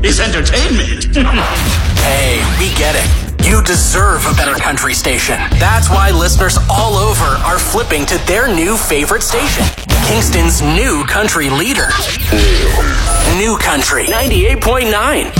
is entertainment. Hey, we get it. You deserve a better country station. That's why listeners all over are flipping to their new favorite station. Kingston's new country leader. New Country 98.9.